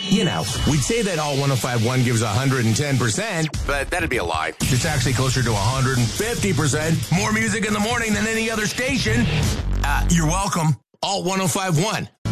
You know, we'd say that Alt 105.1 gives 110%, but that'd be a lie. It's actually closer to 150%. More music in the morning than any other station. You're welcome. Alt 105.1.